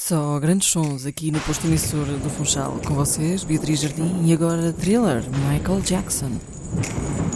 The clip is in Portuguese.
Só grandes sons aqui no posto emissor do Funchal. Com vocês, Beatriz Jardim e agora Thriller, Michael Jackson.